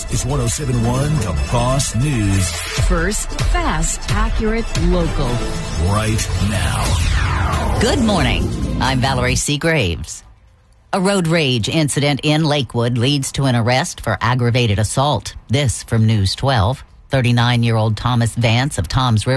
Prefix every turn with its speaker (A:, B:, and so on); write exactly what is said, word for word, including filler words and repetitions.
A: This is one oh seven point one The Boss News.
B: First, fast, accurate, local.
A: Right now.
C: Good morning. I'm Valerie C. Graves. A road rage incident in Lakewood leads to an arrest for aggravated assault. This from News twelve. thirty-nine-year-old Thomas Vance of Toms River